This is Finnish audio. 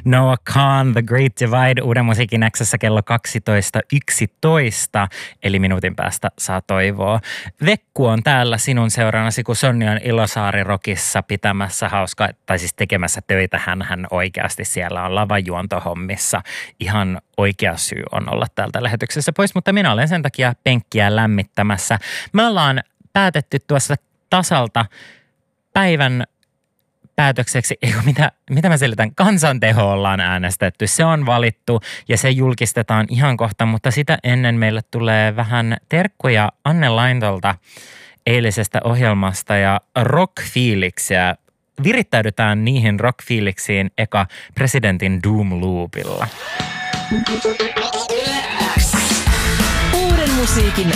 Noah Kahn, The Great Divide, uuden musiikin X:ssä kello 12.11, eli minuutin päästä saa toivoa. Vekku on täällä sinun seurannasi, kun Sonja on Ilosaari Rockissa pitämässä hauskaa, tai siis tekemässä töitä. Hän oikeasti siellä on lavajuontohommissa. Ihan oikea syy on olla täältä lähetyksessä pois, mutta minä olen sen takia penkkiä lämmittämässä. Me ollaan päätetty tuossa tasalta päivän päätökseksi, mitä mä selitän, kansanteho ollaan äänestetty. Se on valittu ja se julkistetaan ihan kohta, mutta sitä ennen meille tulee vähän terkkuja Anne Laintolta eilisestä ohjelmasta ja rock-fiiliksiä. Virittäydytään niihin rock-fiiliksiin eka presidentin Doom Loopilla. Uuden musiikin